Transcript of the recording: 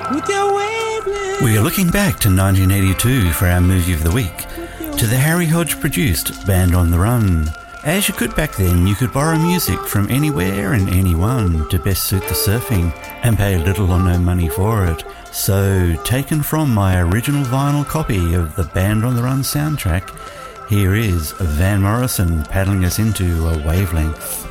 We are looking back to 1982 for our movie of the week, to the Harry Hodge produced Band on the Run. As you could back then, you could borrow music from anywhere and anyone to best suit the surfing and pay little or no money for it. So, taken from my original vinyl copy of the Band on the Run soundtrack, here is Van Morrison paddling us into a wavelength.